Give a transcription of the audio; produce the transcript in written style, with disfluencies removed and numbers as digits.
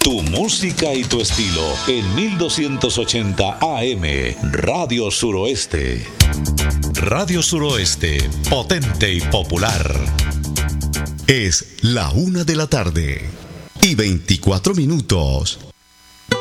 Tu música y tu estilo en 1280 AM, Radio Suroeste. Radio Suroeste, potente y popular. Es la 1:24 PM.